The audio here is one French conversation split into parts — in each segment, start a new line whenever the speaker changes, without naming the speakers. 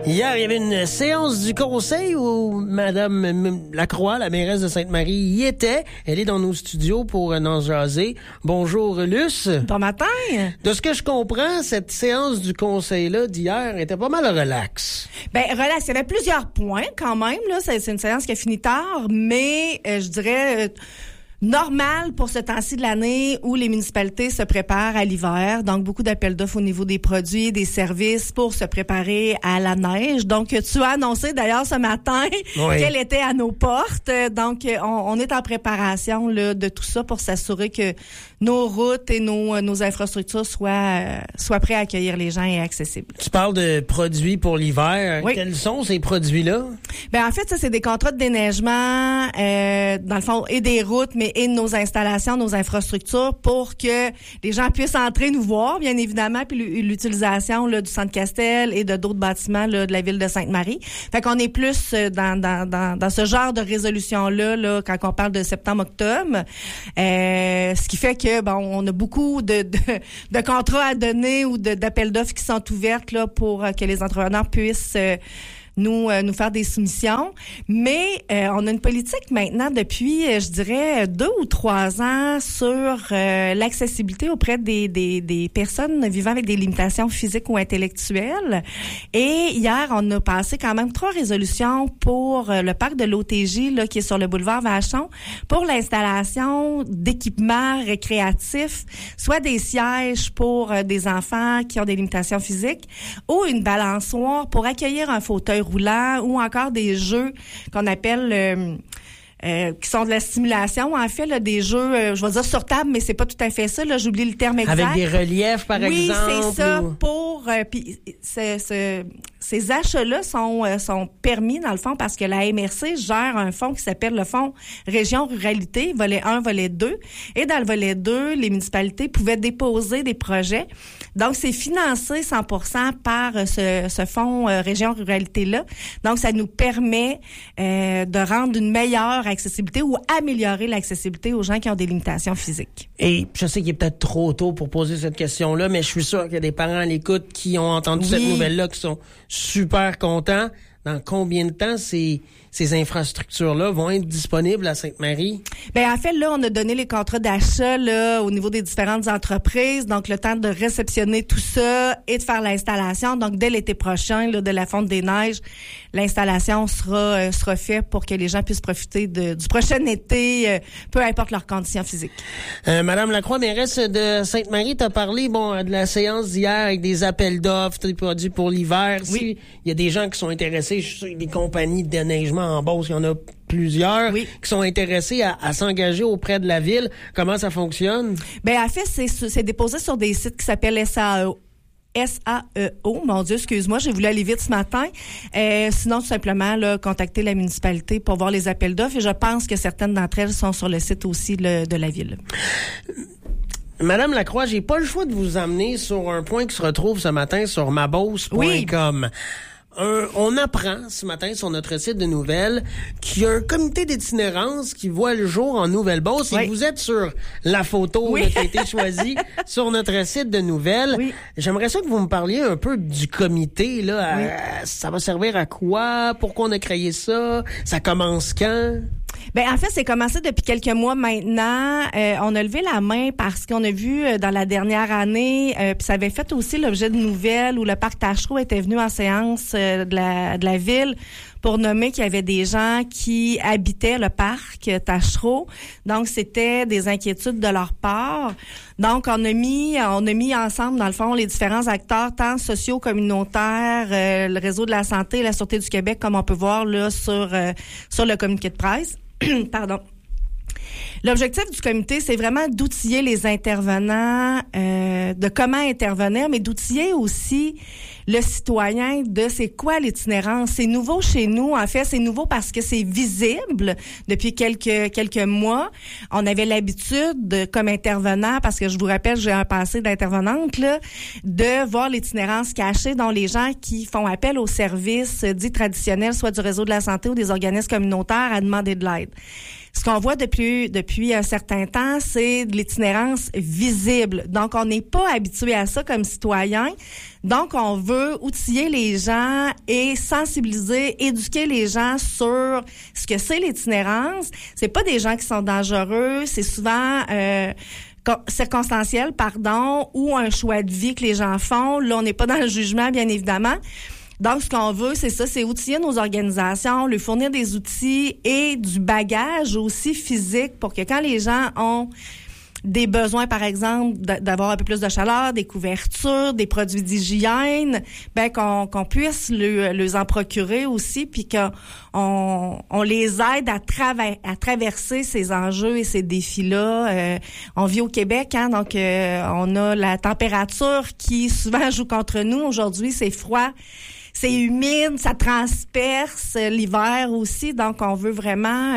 Hier, il y avait une séance du conseil où Madame Lacroix, la mairesse de Sainte-Marie, y était. Elle est dans nos studios pour en jaser. Bonjour, Luce.
Bon matin.
De ce que je comprends, cette séance du conseil-là d'hier était pas mal relax.
Ben, relax. Il y avait plusieurs points quand même, là. C'est une séance qui a fini tard, mais je dirais... normal pour ce temps-ci de l'année où les municipalités se préparent à l'hiver. Donc, beaucoup d'appels d'offres au niveau des produits, des services pour se préparer à la neige. Donc, tu as annoncé d'ailleurs ce matin qu'elle était à nos portes. Donc, on est en préparation là, de tout ça pour s'assurer que nos routes et nos infrastructures soient prêts à accueillir les gens et accessibles.
Tu parles de produits pour l'hiver. Oui. Quels sont ces produits-là?
Ben en fait, ça, c'est des contrats de déneigement, dans le fond, et des routes, mais et de nos installations, nos infrastructures pour que les gens puissent entrer nous voir, bien évidemment, puis l'utilisation là, du Centre Castel et de d'autres bâtiments là, de la ville de Sainte-Marie. Fait qu'on est plus dans ce genre de résolution-là là, quand on parle de septembre-octobre. Ce qui fait que bon, on a beaucoup de contrats à donner ou d'appels d'offres qui sont ouvertes là, pour que les entrepreneurs puissent nous faire des soumissions. Mais on a une politique maintenant depuis, je dirais, 2 ou 3 ans sur l'accessibilité auprès des personnes vivant avec des limitations physiques ou intellectuelles. Et hier, on a passé quand même 3 résolutions pour le parc de l'OTJ, là, qui est sur le boulevard Vachon, pour l'installation d'équipements récréatifs, soit des sièges pour des enfants qui ont des limitations physiques ou une balançoire pour accueillir un fauteuil roulant ou encore des jeux qu'on appelle qui sont de la stimulation, en fait, là, des jeux, je vais dire sur table, mais c'est pas tout à fait ça, là, j'oublie le terme exact.
Avec des reliefs, par exemple.
Oui, c'est ça, pour... puis ces achats-là sont permis, dans le fond, parce que la MRC gère un fonds qui s'appelle le Fonds Région Ruralité, volet 1, volet 2. Et dans le volet 2, les municipalités pouvaient déposer des projets. Donc, c'est financé 100% par ce Fonds Région Ruralité-là. Donc, ça nous permet de rendre une meilleure accessibilité ou améliorer l'accessibilité aux gens qui ont des limitations physiques.
Et je sais qu'il est peut-être trop tôt pour poser cette question-là, mais je suis sûr qu'il y a des parents à l'écoute qui ont entendu cette nouvelle-là, qui sont super contents. Dans combien de temps ces infrastructures-là vont être disponibles à Sainte-Marie?
Ben en fait, là, on a donné les contrats d'achat là au niveau des différentes entreprises. Donc, le temps de réceptionner tout ça et de faire l'installation. Donc, dès l'été prochain, là, de la fonte des neiges, l'installation sera faite pour que les gens puissent profiter du prochain été, peu importe leurs conditions physiques.
Madame Lacroix, mairesse de Sainte-Marie, t'as parlé de la séance d'hier avec des appels d'offres, des produits pour l'hiver. Oui. Il y a des gens qui sont intéressés, je suis sûr, des compagnies de déneigement en Beauce, il y en a plusieurs qui sont intéressés à s'engager auprès de la ville. Comment ça fonctionne? Ben
en fait, c'est déposé sur des sites qui s'appellent SAEO. Mon Dieu, excuse-moi, j'ai voulu aller vite ce matin. Sinon, tout simplement, là, contacter la municipalité pour voir les appels d'offres. Et je pense que certaines d'entre elles sont sur le site aussi de la ville.
Madame Lacroix, j'ai pas le choix de vous amener sur un point qui se retrouve ce matin sur mabosse.com. On apprend ce matin sur notre site de nouvelles qu'il y a un comité d'itinérance qui voit le jour en Nouvelle-Beauce. Et vous êtes sur la photo qui a été choisie sur notre site de nouvelles. Oui. J'aimerais ça que vous me parliez un peu du comité. Là. Ça va servir à quoi? Pourquoi on a créé ça? Ça commence quand?
Ben en fait, c'est commencé depuis quelques mois maintenant. On a levé la main parce qu'on a vu dans la dernière année, puis ça avait fait aussi l'objet de nouvelles où le parc Tachereau était venu en séance de la ville pour nommer qu'il y avait des gens qui habitaient le parc Tachereau. Donc, c'était des inquiétudes de leur part. Donc, on a mis ensemble, dans le fond, les différents acteurs, tant sociaux, communautaires, le réseau de la santé, la Sûreté du Québec, comme on peut voir là sur le communiqué de presse. Pardon. L'objectif du comité, c'est vraiment d'outiller les intervenants, de comment intervenir, mais d'outiller aussi le citoyen de c'est quoi l'itinérance. C'est nouveau chez nous. En fait, c'est nouveau parce que c'est visible depuis quelques mois. On avait l'habitude, comme intervenant, parce que je vous rappelle, j'ai un passé d'intervenante, là, de voir l'itinérance cachée, dont les gens qui font appel aux services dits traditionnels, soit du réseau de la santé ou des organismes communautaires, à demander de l'aide. ce qu'on voit depuis un certain temps, c'est de l'itinérance visible. Donc, on n'est pas habitué à ça comme citoyen. Donc, on veut outiller les gens et sensibiliser, éduquer les gens sur ce que c'est l'itinérance. C'est pas des gens qui sont dangereux, c'est souvent circonstanciel, ou un choix de vie que les gens font. Là, on n'est pas dans le jugement, bien évidemment. Donc, ce qu'on veut, c'est outiller nos organisations, leur fournir des outils et du bagage aussi physique pour que quand les gens ont des besoins, par exemple, d'avoir un peu plus de chaleur, des couvertures, des produits d'hygiène, qu'on puisse les en procurer aussi, puis qu'on les aide à traverser ces enjeux et ces défis-là. On vit au Québec, donc on a la température qui souvent joue contre nous. Aujourd'hui, c'est froid. C'est humide, ça transperce l'hiver aussi, donc on veut vraiment,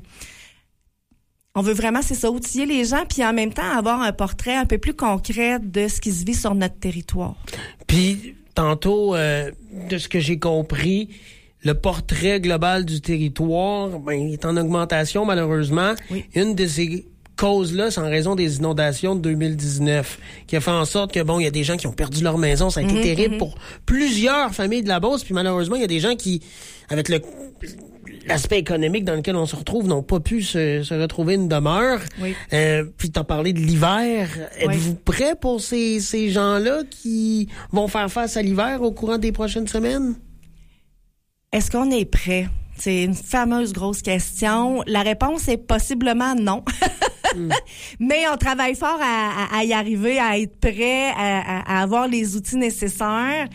c'est ça, outiller les gens, puis en même temps avoir un portrait un peu plus concret de ce qui se vit sur notre territoire.
Puis tantôt, de ce que j'ai compris, le portrait global du territoire est en augmentation malheureusement.
Oui.
Une de ces cause-là, c'est en raison des inondations de 2019, qui a fait en sorte que, il y a des gens qui ont perdu leur maison. Ça a été terrible pour plusieurs familles de la Beauce. Puis malheureusement, il y a des gens qui, avec l'aspect économique dans lequel on se retrouve, n'ont pas pu se retrouver une demeure.
Oui.
Puis t'en parlais de l'hiver. Êtes-vous prêts pour ces gens-là qui vont faire face à l'hiver au courant des prochaines semaines?
Est-ce qu'on est prêt? C'est une fameuse grosse question. La réponse est possiblement non. Mais on travaille fort à y arriver, à être prêt, à avoir les outils nécessaires.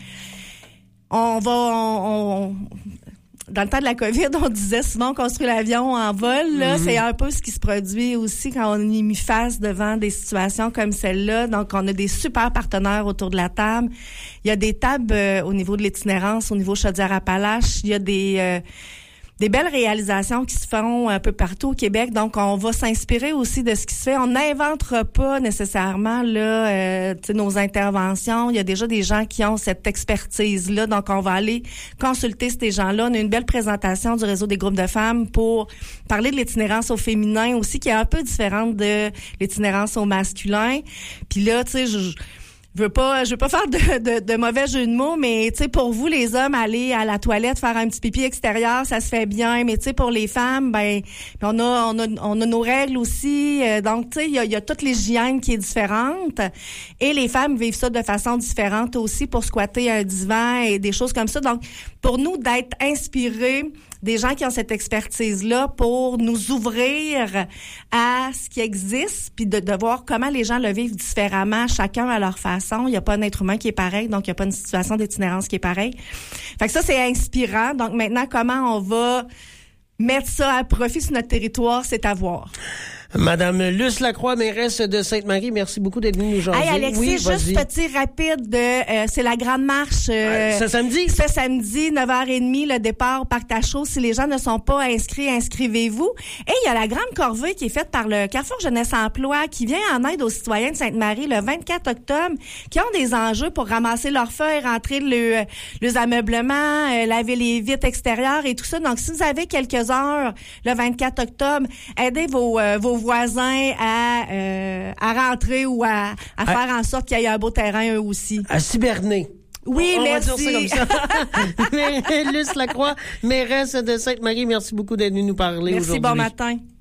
Dans le temps de la COVID, on disait souvent on construit l'avion en vol. Là, c'est un peu ce qui se produit aussi quand on est mis face devant des situations comme celle-là. Donc, on a des super partenaires autour de la table. Il y a des tables au niveau de l'itinérance, au niveau Chaudière-Appalaches. Il y a des belles réalisations qui se font un peu partout au Québec. Donc, on va s'inspirer aussi de ce qui se fait. On n'inventera pas nécessairement nos interventions. Il y a déjà des gens qui ont cette expertise-là. Donc, on va aller consulter ces gens-là. On a une belle présentation du réseau des groupes de femmes pour parler de l'itinérance au féminin aussi, qui est un peu différente de l'itinérance au masculin. Puis là, tu sais, je veux pas faire de mauvais jeu de mots, mais tu sais, pour vous, les hommes, aller à la toilette, faire un petit pipi extérieur, ça se fait bien. Mais tu sais, pour les femmes, on a nos règles aussi. Donc, tu sais, il y a toute l'hygiène qui est différente. Et les femmes vivent ça de façon différente aussi pour squatter un divan et des choses comme ça. Donc, pour nous, d'être inspirés des gens qui ont cette expertise-là pour nous ouvrir à ce qui existe, puis de voir comment les gens le vivent différemment, chacun à leur façon. Il n'y a pas un être humain qui est pareil, donc il n'y a pas une situation d'itinérance qui est pareille. Fait que ça, c'est inspirant. Donc maintenant, comment on va mettre ça à profit sur notre territoire, c'est à voir.
Madame Luce Lacroix, mairesse de Sainte-Marie, merci beaucoup d'être venue nous jaser.
Hey Alexis,
oui,
juste petit rapide, c'est la grande marche.
Ce samedi?
Ce samedi, 9h30, le départ au Parc Tachot. Si les gens ne sont pas inscrits, inscrivez-vous. Et il y a la grande corvée qui est faite par le Carrefour Jeunesse Emploi qui vient en aide aux citoyens de Sainte-Marie le 24 octobre qui ont des enjeux pour ramasser leurs feuilles, rentrer les ameublements, laver les vitres extérieures et tout ça. Donc, si vous avez quelques heures le 24 octobre, aidez vos voisins à rentrer ou à faire en sorte qu'il y ait un beau terrain eux aussi.
À Cibernet.
Oui,
on
merci.
va dire ça comme ça. Luce Lacroix, mairesse de Sainte-Marie, merci beaucoup d'être venue nous parler aujourd'hui.
Merci, bon matin.